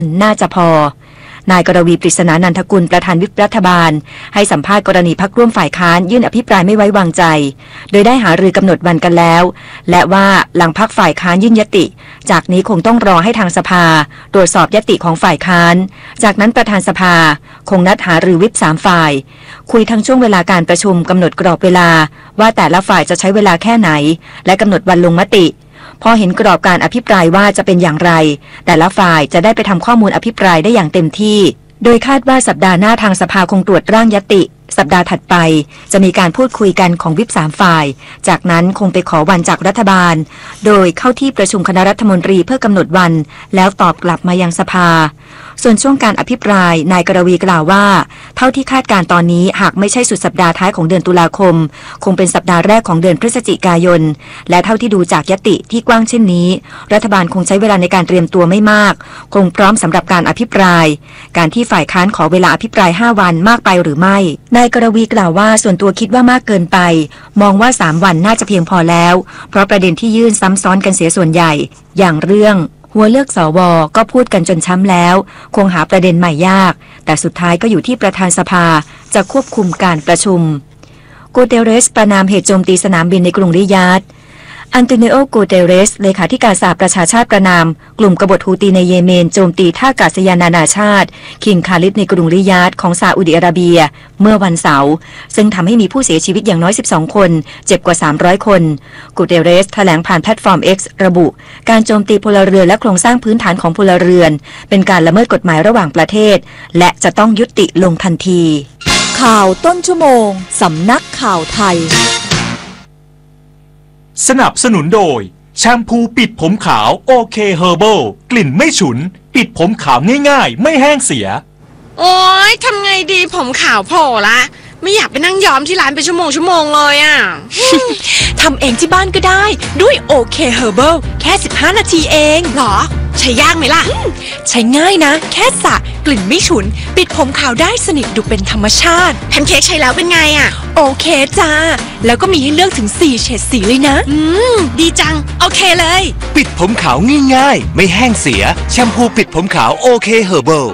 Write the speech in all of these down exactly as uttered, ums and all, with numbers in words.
น่าจะพอนายกรวีปริศนานันทกุลประธานวิปรัฐบาลให้สัมภาษณ์กรณีพรรคร่วมฝ่ายค้านยื่นอภิปรายไม่ไว้วางใจโดยได้หารือกำหนดวันกันแล้วและว่าหลังพรรคฝ่ายค้านยื่นยติจากนี้คงต้องรอให้ทางสภาตรวจสอบยติของฝ่ายค้านจากนั้นประธานสภาคงนัดหารือวิปสามฝ่ายคุยทั้งช่วงเวลาการประชุมกำหนดกรอบเวลาว่าแต่ละฝ่ายจะใช้เวลาแค่ไหนและกำหนดวันลงมติพอเห็นกรอบการอภิปรายว่าจะเป็นอย่างไรแต่ละฝ่ายจะได้ไปทำข้อมูลอภิปรายได้อย่างเต็มที่โดยคาดว่าสัปดาห์หน้าทางสภาคงตรวจร่างยติสัปดาห์ถัดไปจะมีการพูดคุยกันของวิปสามฝ่ายจากนั้นคงไปขอวันจากรัฐบาลโดยเข้าที่ประชุมคณะรัฐมนตรีเพื่อกำหนดวันแล้วตอบกลับมายังสภาส่วนช่วงการอภิปรายนายกรวีกล่าวว่าเท่าที่คาดการตอนนี้หากไม่ใช่สุดสัปดาห์ท้ายของเดือนตุลาคมคงเป็นสัปดาห์แรกของเดือนพฤศจิกายนและเท่าที่ดูจากยติที่กว้างเช่นนี้รัฐบาลคงใช้เวลาในการเตรียมตัวไม่มากคงพร้อมสำหรับการอภิปรายการที่ฝ่ายค้านขอเวลาอภิปรายห้าวันมากไปหรือไม่นายกรวีกล่าวว่าส่วนตัวคิดว่ามากเกินไปมองว่าสามวันน่าจะเพียงพอแล้วเพราะประเด็นที่ยื่นซ้ำซ้อนกันเสียส่วนใหญ่อย่างเรื่องหัวเลือกสวก็พูดกันจนช้ำแล้วคงหาประเด็นใหม่ยากแต่สุดท้ายก็อยู่ที่ประธานสภาจะควบคุมการประชุมกูเตเรสประนามเหตุโจมตีสนามบินในกรุงริยาดอันโตนิโอ กูเตเรสเลขาธิการสหประชาชาติประนามกลุ่มกบฏฮูตีในเยเมนโจมตีท่าอากาศยานนานาชาติคิงคาลิดในกรุงริยาดของซาอุดิอาระเบียเมื่อวันเสาร์ซึ่งทำให้มีผู้เสียชีวิตอย่างน้อยสิบสองคนเจ็บกว่าสามร้อยคนกูเตเรสแถลงผ่านแพลตฟอร์ม X ระบุการโจมตีพลเรือนและโครงสร้างพื้นฐานของพลเรือนเป็นการละเมิดกฎหมายระหว่างประเทศและจะต้องยุติลงทันทีข่าวต้นชั่วโมงสำนักข่าวไทยสนับสนุนโดยแชมพูปิดผมขาวโอเคเฮอร์เบิลกลิ่นไม่ฉุนปิดผมขาวง่ายๆไม่แห้งเสียโอ๊ยทำไงดีผมขาวโผล่ละไม่อยากไปนั่งย้อมที่ร้านเป็นชั่วโมงชั่วโมงเลยอ่ะทำเองที่บ้านก็ได้ด้วยโอเคเฮอร์เบิลแค่สิบห้านาทีเองหรอใช้ยากไหมล่ะใช้ง่ายนะแค่สระกลิ่นไม่ฉุนปิดผมขาวได้สนิทดูเป็นธรรมชาติแพนเค้กใช้แล้วเป็นไงอ่ะโอเคจ้าแล้วก็มีให้เลือกถึงสี่เฉดสีเลยนะอืมดีจังโอเคเลยปิดผมขาวง่ายๆไม่แห้งเสียแชมพูปิดผมขาวโอเคเฮอร์เบิล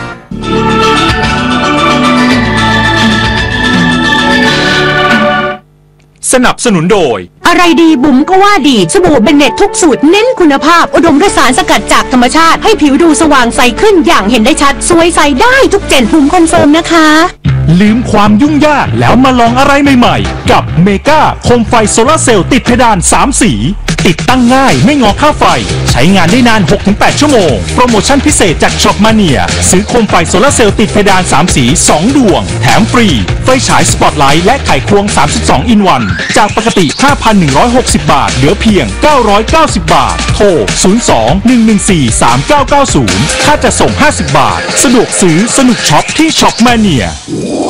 สนับสนุนโดยอะไรดีบุ๋มก็ว่าดีสบู่เบนเน็ตทุกสูตรเน้นคุณภาพอุดมด้วยสารสกัดจากธรรมชาติให้ผิวดูสว่างใสขึ้นอย่างเห็นได้ชัดสวยใสได้ทุกเจนภูมิคอนเฟิร์มนะคะลืมความยุ่งยากแล้วมาลองอะไรใหม่ๆกับเมกาโคมไฟโซลาร์เซลล์ติดเพดานสามสีติดตั้งง่ายไม่งอค่าไฟใช้งานได้นาน หกถึงแปด ชั่วโมงโปรโมชั่นพิเศษจากช็อปมาเนียซื้อโคมไฟโซลาร์เซลล์ติดเพดานสามสีสองดวงแถมฟรีไฟฉายสปอตไลท์และไขควงสามสิบสองอินวันจากปกติ ห้าพันหนึ่งร้อยหกสิบ บาทเหลือเพียงเก้าร้อยเก้าสิบ บาทโทรศูนย์ สอง หนึ่ง หนึ่ง สี่ สาม เก้า เก้า ศูนย์ค่าจัดส่งห้าสิบบาทสะดวกซื้อสนุกช็อปที่ช็อปมาเนีย